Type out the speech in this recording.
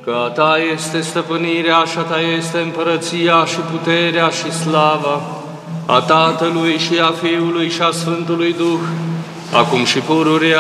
că a Ta este stăpânirea și a Ta este împărăția și puterea și slava, a Tatălui și a Fiului și a Sfântului Duh, acum și pururea